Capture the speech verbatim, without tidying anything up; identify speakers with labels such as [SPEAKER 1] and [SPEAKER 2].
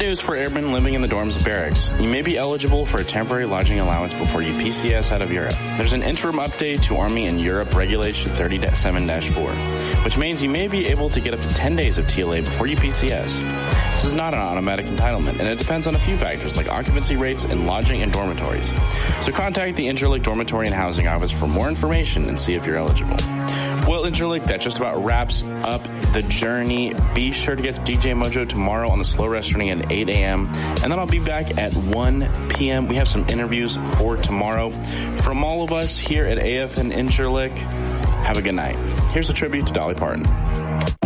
[SPEAKER 1] news for airmen living in the dorms and barracks. You may be eligible for a temporary lodging allowance before you P C S out of Europe. There's an interim update to Army in Europe Regulation thirty-seven dash four, which means you may be able to get up to ten days of T L A before you P C S. This is not an automatic entitlement, and it depends on a few factors like occupancy rates and lodging and dormitories. So contact the Interlake Dormitory and Housing Office for more information and see if you're eligible. Well, Interlake, that just about wraps up the journey. Be sure to get to D J Mojo tomorrow on the Slow Restaurant at eight a.m. And then I'll be back at one p.m. We have some interviews for tomorrow. From all of us here at A F N Interlake, have a good night. Here's a tribute to Dolly Parton.